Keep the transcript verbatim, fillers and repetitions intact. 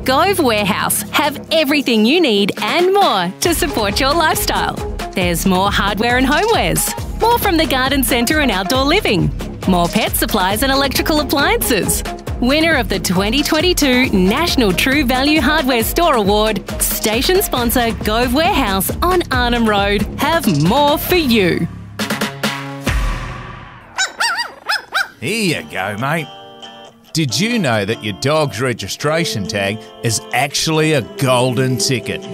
Gove Warehouse have everything you need and more to support your lifestyle. There's more hardware and homewares, more from the garden centre and outdoor living, more pet supplies and electrical appliances. Winner of the twenty twenty-two National True Value Hardware Store Award, station sponsor Gove Warehouse on Arnhem Road have more for you. Here you go, mate. Did you know that your dog's registration tag is actually a golden ticket?